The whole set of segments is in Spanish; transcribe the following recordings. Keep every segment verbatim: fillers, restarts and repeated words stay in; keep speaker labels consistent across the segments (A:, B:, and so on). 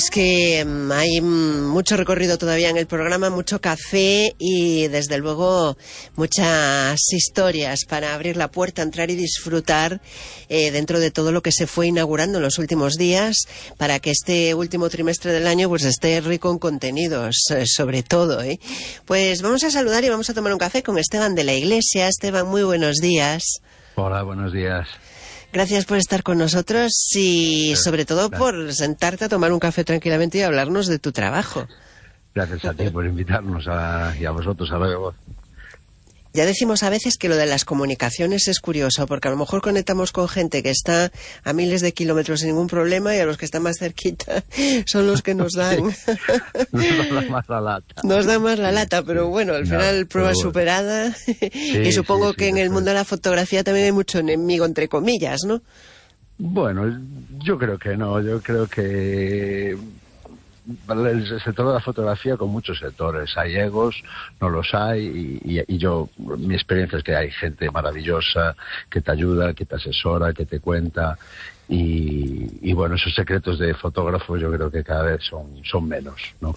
A: Es que um, hay mucho recorrido todavía en el programa, mucho café y desde luego muchas historias para abrir la puerta, entrar y disfrutar eh, dentro de todo lo que se fue inaugurando en los últimos días, para que este último trimestre del año pues esté rico en contenidos, eh, sobre todo. ¿eh? Pues vamos a saludar y vamos a tomar un café con Esteban de la Iglesia. Esteban, muy buenos días.
B: Hola, buenos días.
A: Gracias por estar con nosotros y sobre todo por sentarte a tomar un café tranquilamente y hablarnos de tu trabajo.
B: Gracias a ti por invitarnos a, y a vosotros a la voz.
A: Ya decimos a veces que lo de las comunicaciones es curioso, porque a lo mejor conectamos con gente que está a miles de kilómetros sin ningún problema y a los que están más cerquita son los que nos dan...
B: Sí. Nos dan más la lata.
A: Nos dan más la lata, pero bueno, al final no, prueba bueno. superada. Sí, y supongo sí, sí, que en el mundo de la fotografía también hay mucho enemigo, entre comillas, ¿no?
B: Bueno, yo creo que no, yo creo que... el sector de la fotografía, con muchos sectores, hay egos, no los hay, y, y, y yo, mi experiencia es que hay gente maravillosa que te ayuda, que te asesora, que te cuenta, y, y bueno, esos secretos de fotógrafos yo creo que cada vez son, son menos, ¿no?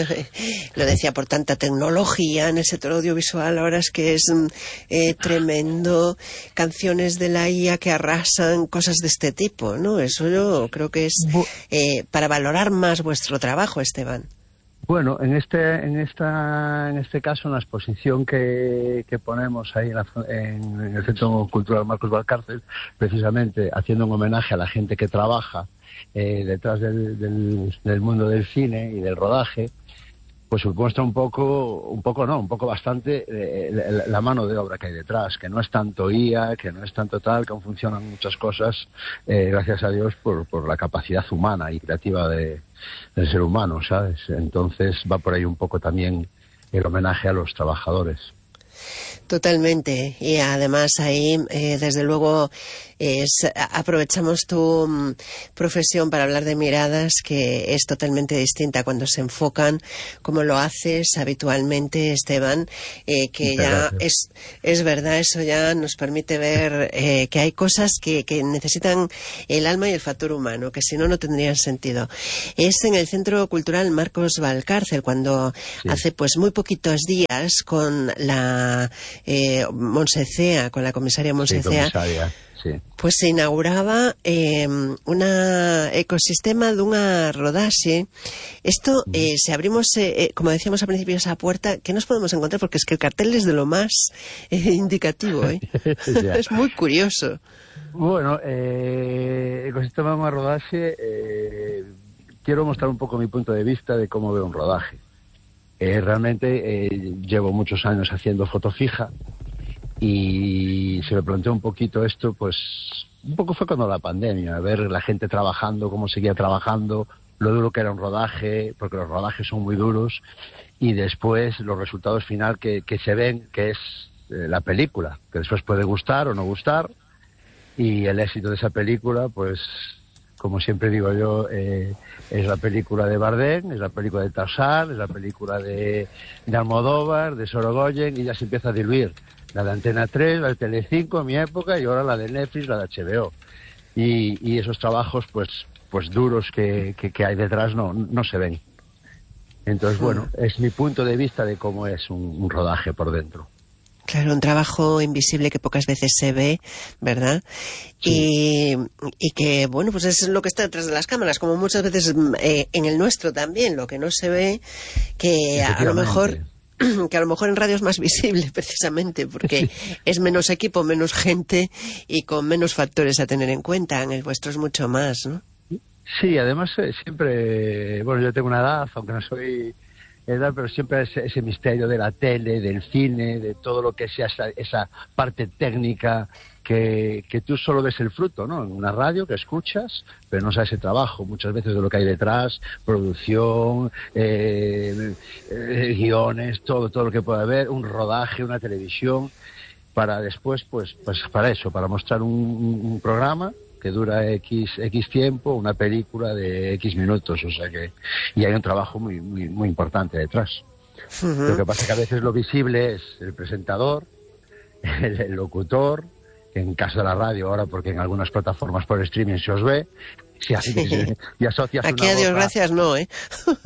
A: Lo decía, por tanta tecnología en el sector audiovisual ahora es que es eh, tremendo, canciones de la I A que arrasan, cosas de este tipo, ¿no? Eso yo creo que es eh, para valorar más vuestro trabajo, Esteban.
B: Bueno, en este en esta en este caso, en la exposición que, que ponemos ahí en, la, en, en el Centro Cultural Marcos Valcárcel, precisamente haciendo un homenaje a la gente que trabaja eh, detrás del, del, del mundo del cine y del rodaje, pues muestra un poco, un poco no, un poco bastante eh, la, la mano de obra que hay detrás, que no es tanto I A, que no es tanto tal, que aún funcionan muchas cosas, eh, gracias a Dios, por, por la capacidad humana y creativa de, del ser humano, ¿sabes? Entonces va por ahí un poco también el homenaje a los trabajadores.
A: Totalmente, y además ahí, eh, desde luego, es, aprovechamos tu um, profesión para hablar de miradas, que es totalmente distinta cuando se enfocan, como lo haces habitualmente, Esteban, eh, que Muchas ya gracias. es es verdad, eso ya nos permite ver eh, que hay cosas que, que necesitan el alma y el factor humano, que si no, no tendrían sentido. Es en el Centro Cultural Marcos Valcárcel, cuando sí. hace pues muy poquitos días, con la... Eh, Monsecea, con la comisaria Monsecea,
B: sí, comisaria, sí.
A: pues se inauguraba eh, un ecosistema de una rodaxe. Esto, eh, si abrimos, eh, como decíamos al principio, esa puerta, ¿qué nos podemos encontrar? Porque es que el cartel es de lo más eh, indicativo, ¿eh? Es muy curioso.
B: Bueno, eh, ecosistema de una rodaxe, eh, quiero mostrar un poco mi punto de vista de cómo veo un rodaje. Eh, realmente eh, llevo muchos años haciendo foto fija y se me planteó un poquito esto, pues un poco fue cuando la pandemia, ver la gente trabajando, cómo seguía trabajando, lo duro que era un rodaje, porque los rodajes son muy duros, y después los resultados final que, que se ven, que es eh, la película, que después puede gustar o no gustar, y el éxito de esa película, pues... como siempre digo yo, eh, es la película de Bardem, es la película de Tarzán, es la película de, de Almodóvar, de Sorogoyen, y ya se empieza a diluir. La de Antena tres, la de Telecinco en mi época, y ahora la de Netflix, la de H B O. Y, y esos trabajos, pues pues duros que, que, que hay detrás no, no se ven. Entonces, bueno, es mi punto de vista de cómo es un, un rodaje por dentro.
A: Claro, un trabajo invisible que pocas veces se ve, ¿verdad? Sí. Y, y que, bueno, pues es lo que está detrás de las cámaras, como muchas veces eh, en el nuestro también, lo que no se ve, que a lo mejor... que a lo mejor en radio es más visible, precisamente, porque sí. es menos equipo, menos gente y con menos factores a tener en cuenta. En el vuestro es mucho más, ¿no?
B: Sí, además eh, siempre... Bueno, yo tengo una edad, aunque no soy... edad, pero siempre ese, ese misterio de la tele, del cine, de todo lo que sea esa, esa parte técnica que, que tú solo ves el fruto, ¿no? En una radio que escuchas, pero no sabes el trabajo muchas veces de lo que hay detrás, producción, eh, eh, guiones, todo, todo lo que puede haber, un rodaje, una televisión, para después, pues, pues para eso, para mostrar un, un programa que dura X, X tiempo, una película de X minutos, o sea que... Y hay un trabajo muy, muy, muy importante detrás. Uh-huh. Lo que pasa es que a veces lo visible es el presentador, el, el locutor, en caso de la radio ahora, porque en algunas plataformas por streaming se os ve, Sí, así que sí, y asocias
A: Aquí
B: una
A: a Dios
B: voz a...
A: gracias no, ¿eh?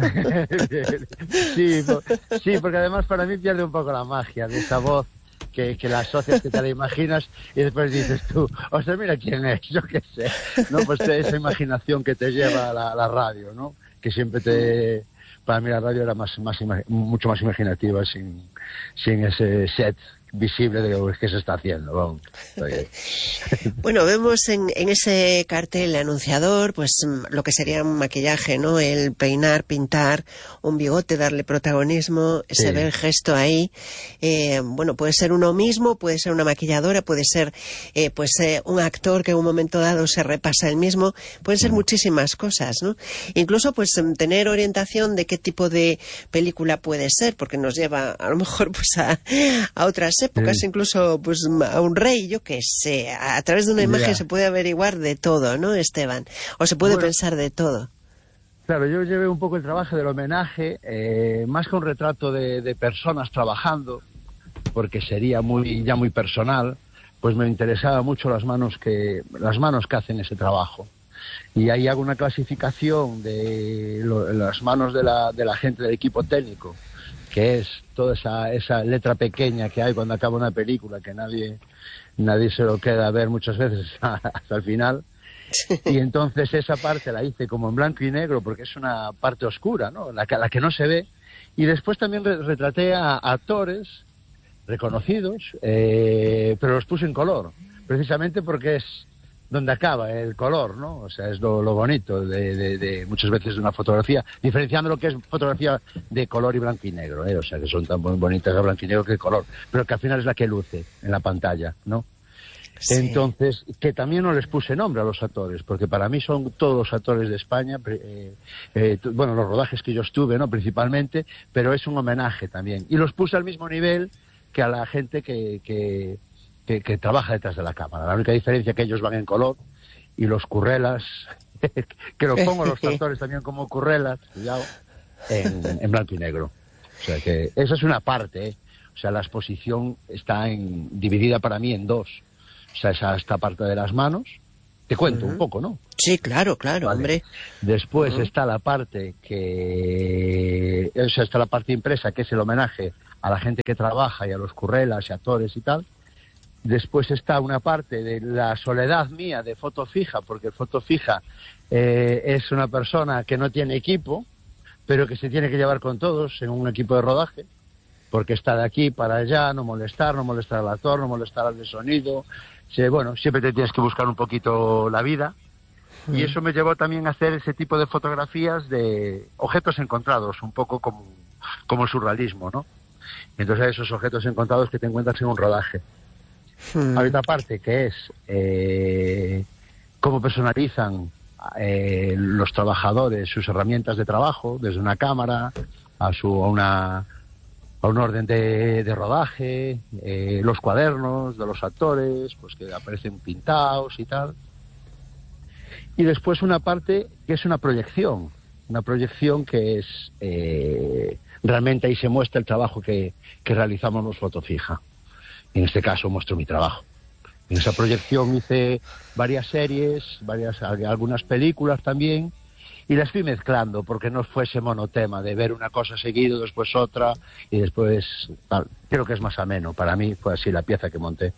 B: sí, por, sí, porque además para mí pierde un poco la magia de esa voz que, que la asocias, que te la imaginas y después dices tú, o sea, mira quién es, yo qué sé, ¿no? Pues esa imaginación que te lleva a la, la radio, ¿no? Que siempre te... Para mí la radio era más, más mucho más imaginativa sin, sin ese set visible de lo que se está haciendo. Vamos.
A: Bueno, vemos en, en ese cartel anunciador pues lo que sería un maquillaje, ¿no? El peinar, pintar un bigote, darle protagonismo, sí. Se ve el gesto ahí. Eh, bueno, puede ser uno mismo, puede ser una maquilladora, puede ser eh, pues eh, un actor que en un momento dado se repasa el mismo, pueden ser mm. muchísimas cosas, ¿no? Incluso pues tener orientación de qué tipo de película puede ser, porque nos lleva a lo mejor pues a, a otras épocas, sí. Incluso pues a un rey, yo qué sé, a, a través de una imagen yeah. se puede averiguar de todo, ¿no, Esteban? O se puede bueno, pensar de todo.
B: Claro, yo llevé un poco el trabajo del homenaje, eh, más que un retrato de, de personas trabajando, porque sería muy ya muy personal, pues me interesaba mucho las manos que las manos que hacen ese trabajo. Y ahí hago una clasificación de lo, las manos de la, de la gente del equipo técnico, que es toda esa, esa letra pequeña que hay cuando acaba una película, que nadie, nadie se lo queda a ver muchas veces hasta el final. Y entonces esa parte la hice como en blanco y negro, porque es una parte oscura, ¿no? La, la que no se ve. Y después también retraté a, a actores reconocidos, eh, pero los puse en color, precisamente porque es donde acaba el color, ¿no? O sea, es lo, lo bonito de, de, de muchas veces de una fotografía, diferenciando lo que es fotografía de color y blanco y negro, ¿eh? O sea, que son tan bonitas de blanco y negro que el color, pero que al final es la que luce en la pantalla, ¿no? Sí. Entonces, que también no les puse nombre a los actores, porque para mí son todos los actores de España, eh, eh, bueno, los rodajes que yo estuve, ¿no? Principalmente, pero es un homenaje también. Y los puse al mismo nivel que a la gente que... que Que, que trabaja detrás de la cámara. La única diferencia es que ellos van en color y los currelas, que los pongo los actores también como currelas, cuidado, en, en blanco y negro. O sea que esa es una parte, ¿eh? O sea, la exposición está en, dividida para mí en dos. O sea, esa, esta parte de las manos, te cuento uh-huh. un poco, ¿no?
A: Sí, claro, claro, vale. Hombre.
B: Después uh-huh. está la parte que, o sea, está la parte impresa, que es el homenaje a la gente que trabaja y a los currelas y actores y tal. Después está una parte de la soledad mía de foto fija, porque el foto fija eh, es una persona que no tiene equipo, pero que se tiene que llevar con todos en un equipo de rodaje, porque está de aquí para allá, no molestar, no molestar al actor, no molestar al de sonido. Se, bueno, siempre te tienes que buscar un poquito la vida. Mm. Y eso me llevó también a hacer ese tipo de fotografías de objetos encontrados, un poco como, como el surrealismo, ¿no? Entonces esos objetos encontrados que te encuentras en un rodaje. Hmm. Hay otra parte que es eh, cómo personalizan eh, los trabajadores sus herramientas de trabajo, desde una cámara a, su, a, una, a un orden de, de rodaje, eh, los cuadernos de los actores, pues que aparecen pintados y tal. Y después una parte que es una proyección, una proyección que es eh, realmente ahí se muestra el trabajo que, que realizamos los fotofija. En este caso muestro mi trabajo. En esa proyección hice varias series, varias algunas películas también, y las fui mezclando porque no fuese monotema de ver una cosa seguido, después otra, y después tal. Creo que es más ameno. Para mí fue así la pieza que monté.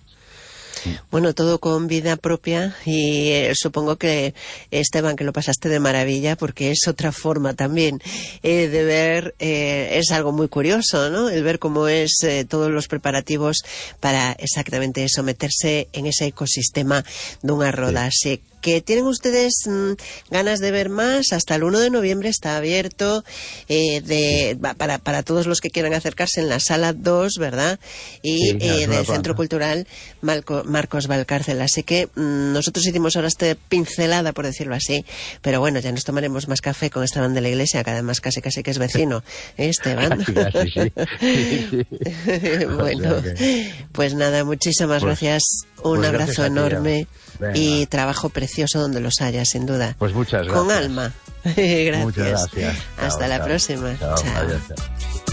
A: Bueno, todo con vida propia y eh, supongo que, Esteban, que lo pasaste de maravilla porque es otra forma también eh, de ver, eh, es algo muy curioso, ¿no? El ver cómo es eh, todos los preparativos para exactamente eso, meterse en ese ecosistema de una rodaje. Sí. Que tienen ustedes mmm, ganas de ver más, hasta el uno de noviembre está abierto eh, de, para, para todos los que quieran acercarse en la sala dos, ¿verdad? Y sí, eh, del Centro Cultural Marco, Marcos Valcárcel. Así que mmm, nosotros hicimos ahora esta pincelada, por decirlo así, pero bueno, ya nos tomaremos más café con Esteban de la Iglesia, que además casi casi que es vecino, ¿eh, Esteban?
B: Sí, sí, sí.
A: Bueno, o sea que... pues nada, muchísimas pues, gracias, un pues abrazo gracias enorme. Y trabajo precioso donde los haya, sin duda.
B: Pues muchas gracias.
A: Con alma. Gracias.
B: Muchas gracias.
A: Hasta chao, la chao. próxima.
B: Chao.
A: Chao.
B: Adiós, chao.